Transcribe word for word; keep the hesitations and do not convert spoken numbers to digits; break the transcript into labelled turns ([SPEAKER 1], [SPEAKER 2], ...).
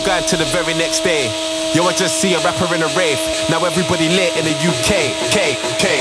[SPEAKER 1] going to the very next day. Yo, I just see a rapper in a rave. Now everybody lit in the U K, K, K.